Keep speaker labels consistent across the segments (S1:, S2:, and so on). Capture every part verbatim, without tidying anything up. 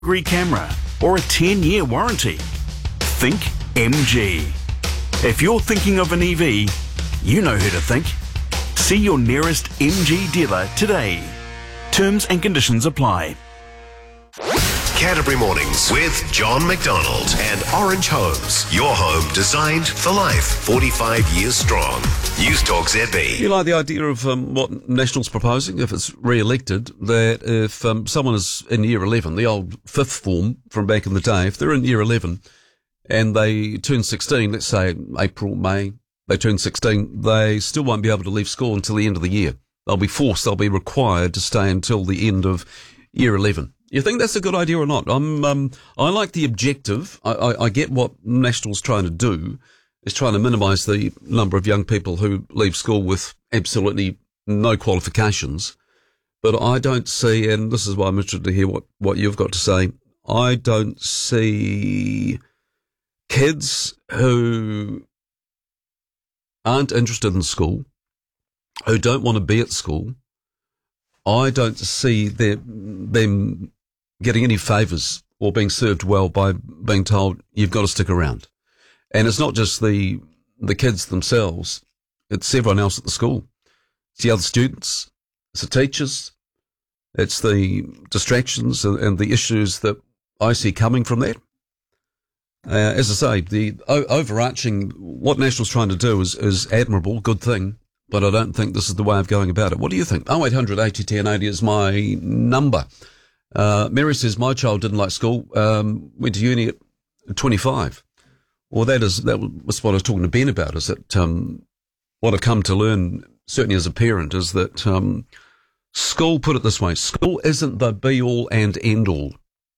S1: degree camera, or a ten-year warranty? Think M G. If you're thinking of an E V, you know who to think. See your nearest M G dealer today. Terms and conditions apply.
S2: Canterbury Mornings with John McDonald and Orange Homes. Your home designed for life. forty-five years strong. News Talk Z B.
S3: You like the idea of um, what National's proposing, if it's re-elected, that if um, someone is in year eleven, the old fifth form from back in the day, if they're in year eleven and they turn sixteen, let's say April, May, they turn sixteen, they still won't be able to leave school until the end of the year. They'll be forced, they'll be required to stay until the end of year eleven. You think that's a good idea or not? I'm, um, I like the objective. I, I, I get what National's trying to do, is trying to minimise the number of young people who leave school with absolutely no qualifications. But I don't see, and this is why I'm interested to hear what, what you've got to say, I don't see kids who aren't interested in school, who don't want to be at school. I don't see them, them getting any favours or being served well by being told you've got to stick around. And it's not just the the kids themselves, it's everyone else at the school. It's the other students, it's the teachers, it's the distractions and the issues that I see coming from that. Uh, as I say, the o- overarching, what National's trying to do is, is admirable, good thing, but I don't think this is the way of going about it. What do you think? oh eight hundred eighty ten eighty is my number. Uh, Mary says, my child didn't like school, um, went to uni at twenty-five. Well, that is, that was what I was talking to Ben about, is that, um, what I've come to learn, certainly as a parent, is that, um, school, put it this way, school isn't the be all and end all.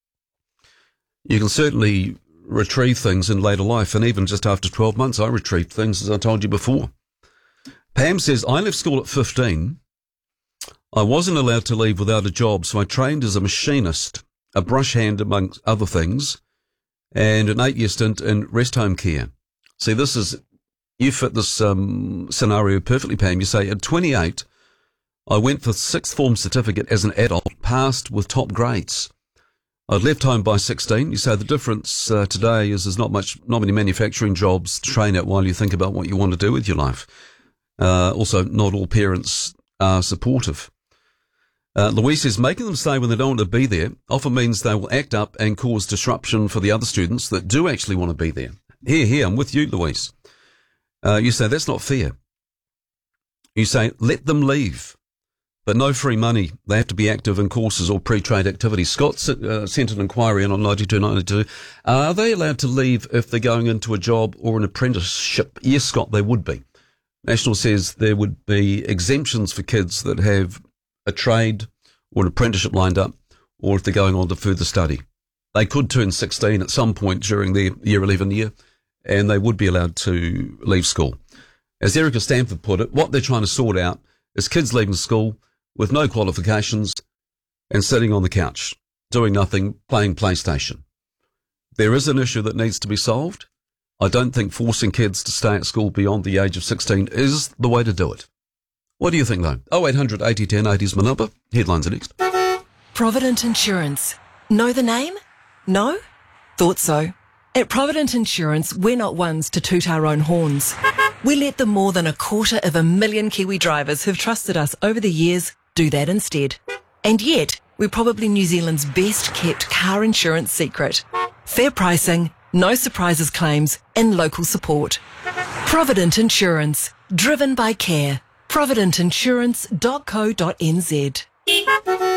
S3: You can certainly retrieve things in later life, and even just after twelve months, I retrieved things, as I told you before. Pam says, I left school at fifteen. I wasn't allowed to leave without a job, so I trained as a machinist, a brush hand amongst other things, and an eight-year stint in rest home care. See, this is, you fit this um, scenario perfectly, Pam. You say, at twenty-eight, I went for sixth form certificate as an adult, passed with top grades. I'd left home by sixteen. You say the difference uh, today is there's not much, not many manufacturing jobs to train at while you think about what you want to do with your life. Uh, also, not all parents are supportive. Uh, Louise says, making them stay when they don't want to be there often means they will act up and cause disruption for the other students that do actually want to be there. Here, here, I'm with you, Louise. Uh, you say, that's not fair. You say, let them leave, but no free money. They have to be active in courses or pre-trade activities. Scott uh, sent an inquiry in on ninety-two ninety-two. Are they allowed to leave if they're going into a job or an apprenticeship? Yes, Scott, they would be. National says there would be exemptions for kids that have a trade or an apprenticeship lined up, or if they're going on to further study. They could turn sixteen at some point during their year eleven year, and they would be allowed to leave school. As Erica Stanford put it, what they're trying to sort out is kids leaving school with no qualifications and sitting on the couch, doing nothing, playing PlayStation. There is an issue that needs to be solved. I don't think forcing kids to stay at school beyond the age of sixteen is the way to do it. What do you think, though? oh eight hundred eighty ten eighty is my number. Headlines are next.
S4: Provident Insurance. Know the name? No? Thought so. At Provident Insurance, we're not ones to toot our own horns. We let the more than a quarter of a million Kiwi drivers who've trusted us over the years do that instead. And yet, we're probably New Zealand's best kept car insurance secret. Fair pricing, no surprises claims, and local support. Provident Insurance. Driven by care. provident insurance dot co dot n z.